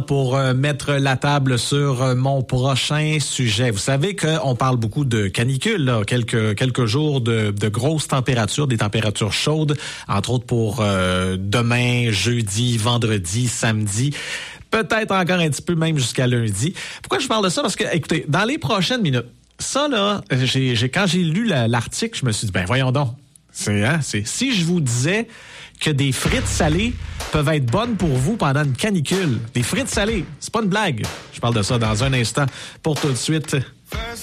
Pour mettre la table sur mon prochain sujet. Vous savez qu'on parle beaucoup de canicule, là, quelques jours de grosses températures, des températures chaudes, entre autres pour demain, jeudi, vendredi, samedi. Peut-être encore un petit peu même jusqu'à lundi. Pourquoi je parle de ça? Parce que, écoutez, dans les prochaines minutes, ça là, quand j'ai lu l'article, je me suis dit, ben voyons donc. C'est si je vous disais que des frites salées peuvent être bonnes pour vous pendant une canicule. Des frites salées, c'est pas une blague. Je parle de ça dans un instant. Pour tout de suite.